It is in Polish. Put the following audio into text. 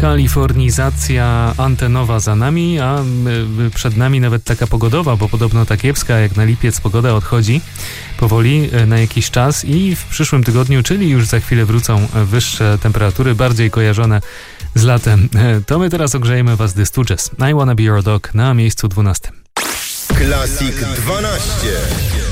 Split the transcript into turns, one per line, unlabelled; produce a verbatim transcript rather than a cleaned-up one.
Kalifornizacja antenowa za nami, a przed nami nawet taka pogodowa, bo podobno ta kiepska jak na lipiec pogoda odchodzi powoli na jakiś czas i w przyszłym tygodniu, czyli już za chwilę wrócą wyższe temperatury, bardziej kojarzone z latem. To my teraz ogrzejemy was The Stooges. I Wanna Be Your Dog na miejscu dwunastym.
Classic dwanaście.